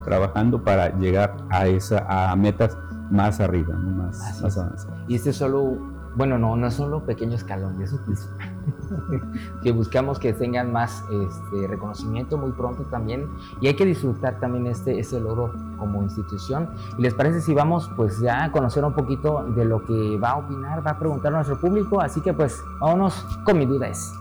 trabajando para llegar a metas más arriba, ¿no? más avanzadas. Y este es solo, bueno, no es solo pequeño escalón, eso es que buscamos que tengan más reconocimiento muy pronto también, y hay que disfrutar también este logro como institución. ¿Y les parece si vamos pues ya a conocer un poquito de lo que va a opinar, va a preguntar a nuestro público? Así que pues vámonos con Mi Duda Es.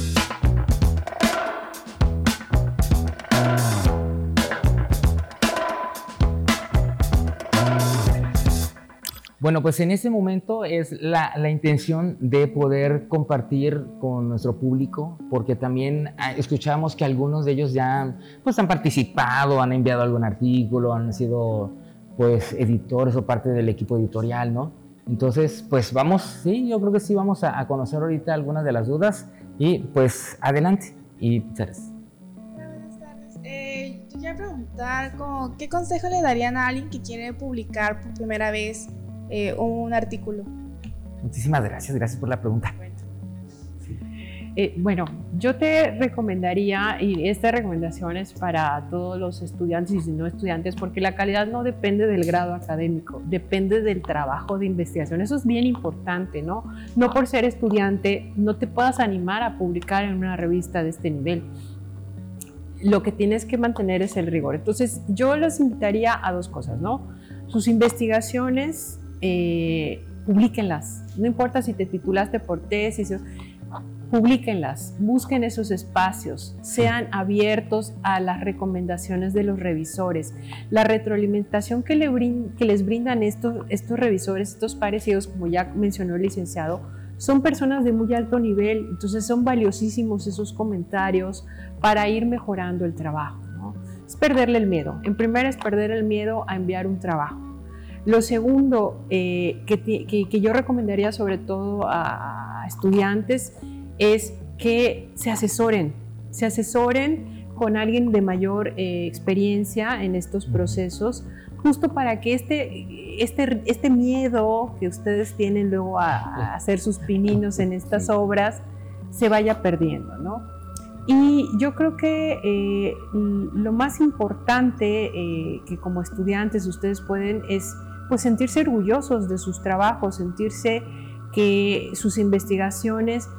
Bueno, pues en este momento es la intención de poder compartir con nuestro público, porque también escuchamos que algunos de ellos ya pues han participado, han enviado algún artículo, han sido pues editores o parte del equipo editorial, ¿no? Entonces, pues sí, yo creo que sí vamos a conocer ahorita algunas de las dudas y pues adelante. Y Ceres. Buenas tardes. Yo quería preguntar, ¿qué consejo le darían a alguien que quiere publicar por primera vez un artículo? Muchísimas gracias por la pregunta. Bueno, yo te recomendaría, y esta recomendación es para todos los estudiantes y no estudiantes, porque la calidad no depende del grado académico, depende del trabajo de investigación. Eso es bien importante, ¿no? No por ser estudiante no te puedas animar a publicar en una revista de este nivel. Lo que tienes que mantener es el rigor. Entonces, yo los invitaría a dos cosas, ¿no? Sus investigaciones, publíquenlas. No importa si te titulaste por tesis, publíquenlas, busquen esos espacios, sean abiertos a las recomendaciones de los revisores. La retroalimentación que les brindan estos revisores, estos parecidos, como ya mencionó el licenciado, son personas de muy alto nivel, entonces son valiosísimos esos comentarios para ir mejorando el trabajo, ¿no? Es perderle el miedo. En primera es perder el miedo a enviar un trabajo. Lo segundo que yo recomendaría sobre todo a estudiantes es que se asesoren con alguien de mayor experiencia en estos procesos, justo para que este miedo que ustedes tienen luego a hacer sus pininos en estas obras se vaya perdiendo, ¿no? Y yo creo que lo más importante que como estudiantes ustedes pueden es pues sentirse orgullosos de sus trabajos, sentirse que sus investigaciones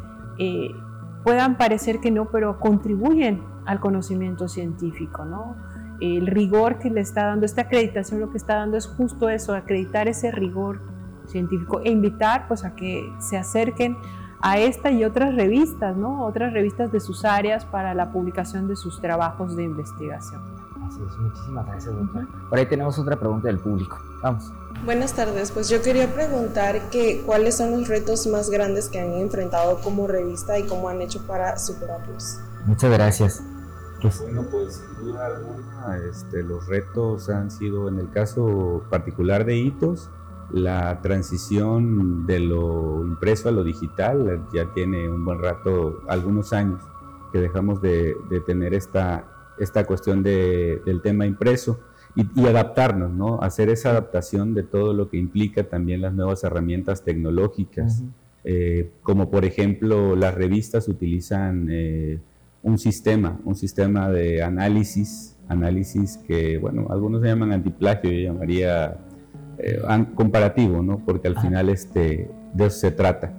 puedan parecer que no, pero contribuyen al conocimiento científico, ¿no? El rigor que le está dando, esta acreditación lo que está dando es justo eso, acreditar ese rigor científico e invitar pues a que se acerquen a esta y otras revistas, ¿no? Otras revistas de sus áreas para la publicación de sus trabajos de investigación. Así es, muchísimas gracias, doctora. Por ahí tenemos otra pregunta del público. Vamos. Buenas tardes, pues yo quería preguntar cuáles son los retos más grandes que han enfrentado como revista y cómo han hecho para superarlos. Muchas gracias. Bueno, pues sin duda alguna los retos han sido, en el caso particular de Hitos, la transición de lo impreso a lo digital. Ya tiene un buen rato, algunos años, que dejamos de tener esta cuestión del tema impreso y adaptarnos, ¿no? Hacer esa adaptación de todo lo que implica también las nuevas herramientas tecnológicas, como por ejemplo las revistas utilizan un sistema de análisis que, bueno, algunos se llaman antiplagio, yo llamaría comparativo, ¿no? Porque al final de eso se trata.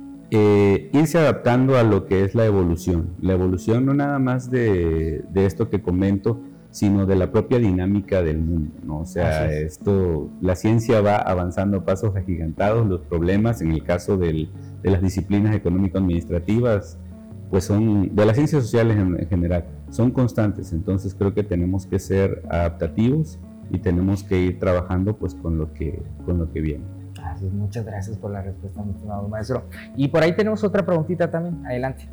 Irse adaptando a lo que es la evolución no nada más de esto que comento, sino de la propia dinámica del mundo, ¿no? O sea, la ciencia va avanzando a pasos agigantados, los problemas, en el caso de las disciplinas económico-administrativas, pues son, de las ciencias sociales en general, son constantes. Entonces creo que tenemos que ser adaptativos y tenemos que ir trabajando pues con lo que viene. Así es, muchas gracias por la respuesta, mi estimado maestro. Y por ahí tenemos otra preguntita también, adelante.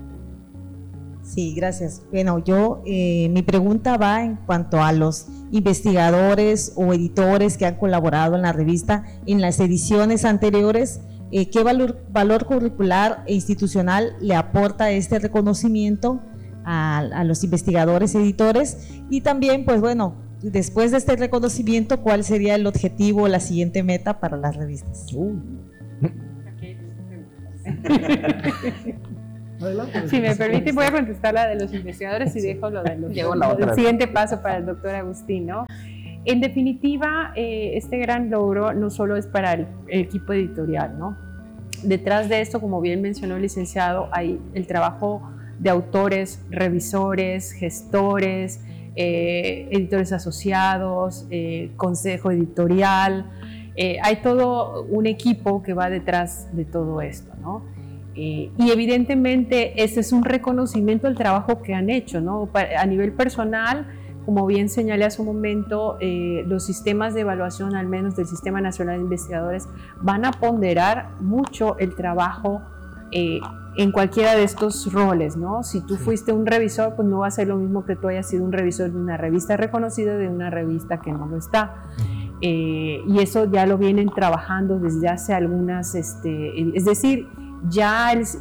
Sí, gracias. Bueno, mi pregunta va en cuanto a los investigadores o editores que han colaborado en la revista en las ediciones anteriores. ¿Qué valor curricular e institucional le aporta este reconocimiento a los investigadores editores? Y también, pues bueno, después de este reconocimiento, ¿cuál sería el objetivo o la siguiente meta para las revistas? Adelante. Si me permite, voy a contestar la de los investigadores y dejo lo de el siguiente paso para el doctor Agustín, ¿no? En definitiva, este gran logro no solo es para el equipo editorial, ¿no? Detrás de esto, como bien mencionó el licenciado, hay el trabajo de autores, revisores, gestores, editores asociados, consejo editorial. Hay todo un equipo que va detrás de todo esto, ¿no? Y evidentemente ese es un reconocimiento del trabajo que han hecho, ¿no? A nivel personal, como bien señalé hace un momento, los sistemas de evaluación, al menos del Sistema Nacional de Investigadores, van a ponderar mucho el trabajo en cualquiera de estos roles, ¿no? Si tú fuiste un revisor, pues no va a ser lo mismo que tú hayas sido un revisor de una revista reconocida de una revista que no lo está. Y eso ya lo vienen trabajando desde hace algunas, es decir, ya el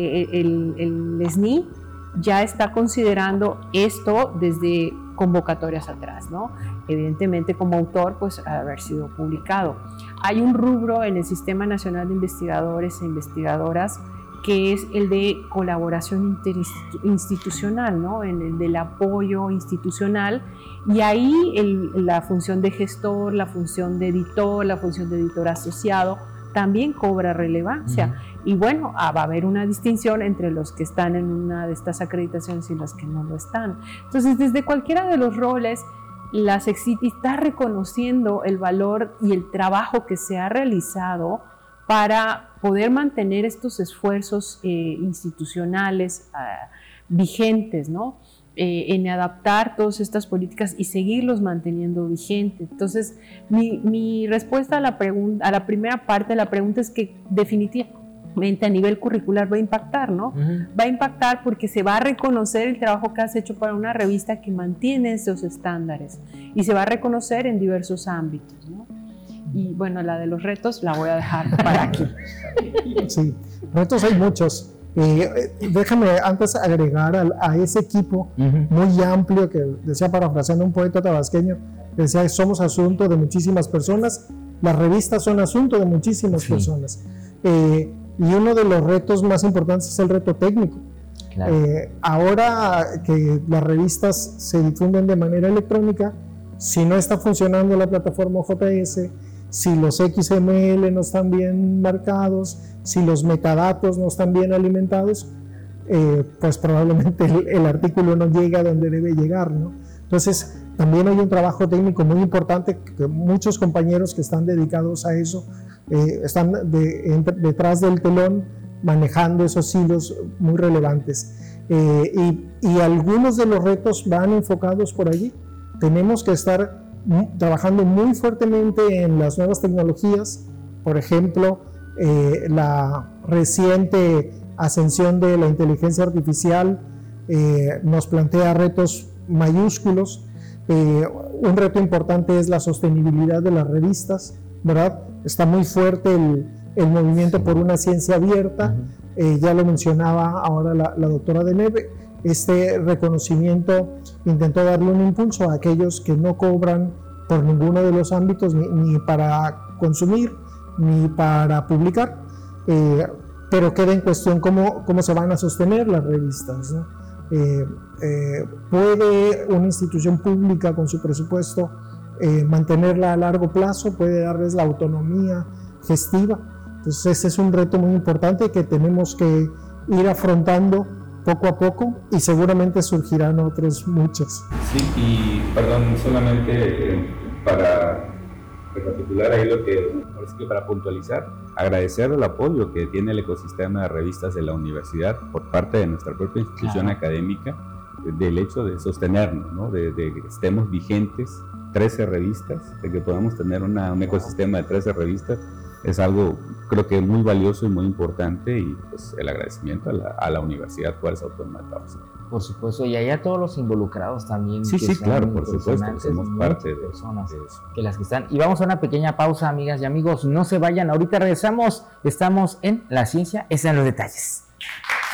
SNI ya está considerando esto desde convocatorias atrás, ¿no? Evidentemente como autor, pues haber sido publicado. Hay un rubro en el Sistema Nacional de Investigadores e Investigadoras que es el de colaboración interinstitucional, ¿no? En el del apoyo institucional, y ahí la función de gestor, la función de editor asociado también cobra relevancia. Y bueno, va a haber una distinción entre los que están en una de estas acreditaciones y los que no lo están. Entonces, desde cualquiera de los roles, la CEXITI está reconociendo el valor y el trabajo que se ha realizado para poder mantener estos esfuerzos institucionales vigentes, ¿no? En adaptar todas estas políticas y seguirlos manteniendo vigentes. Entonces, mi respuesta a la primera parte de la pregunta es que definitivamente a nivel curricular va a impactar, ¿no? Va a impactar porque se va a reconocer el trabajo que has hecho para una revista que mantiene esos estándares y se va a reconocer en diversos ámbitos, ¿no? Y bueno, la de los retos la voy a dejar para aquí. Sí, retos hay muchos. Déjame antes agregar a ese equipo muy amplio que decía, parafraseando un poeta tabasqueño, que decía: somos asunto de muchísimas personas, las revistas son asunto de muchísimas personas. Y uno de los retos más importantes es el reto técnico. Claro. Ahora que las revistas se difunden de manera electrónica, si no está funcionando la plataforma OJS, si los XML no están bien marcados, si los metadatos no están bien alimentados, pues probablemente el artículo no llega a donde debe llegar, ¿no? Entonces, también hay un trabajo técnico muy importante que muchos compañeros que están dedicados a eso están detrás del telón manejando esos hilos muy relevantes. Y algunos de los retos van enfocados por allí. Tenemos que estar trabajando muy fuertemente en las nuevas tecnologías. Por ejemplo, la reciente ascensión de la inteligencia artificial nos plantea retos mayúsculos. Un reto importante es la sostenibilidad de las revistas, ¿verdad? Está muy fuerte el movimiento por una ciencia abierta. Ya lo mencionaba ahora la doctora Deneve. Este reconocimiento intentó darle un impulso a aquellos que no cobran por ninguno de los ámbitos, ni para consumir, ni para publicar, pero queda en cuestión cómo se van a sostener las revistas, ¿no? ¿Puede una institución pública con su presupuesto mantenerla a largo plazo? ¿Puede darles la autonomía gestiva? Entonces ese es un reto muy importante que tenemos que ir afrontando poco a poco, y seguramente surgirán otros muchos. Sí, y perdón, solamente para recapitular ahí lo que, ahora sí que para puntualizar, agradecer el apoyo que tiene el ecosistema de revistas de la universidad por parte de nuestra propia institución académica, del hecho de sostenernos, ¿no? de que estemos vigentes, 13 revistas, de que podamos tener un ecosistema de 13 revistas, es algo creo que muy valioso y muy importante, y pues el agradecimiento a la Universidad Juárez Autónoma de Tabasco. Por supuesto, y allá todos los involucrados también. Sí, claro, por supuesto, somos parte de personas que las que están. Y vamos a una pequeña pausa, amigas y amigos, no se vayan, ahorita regresamos, estamos en La Ciencia está en los detalles.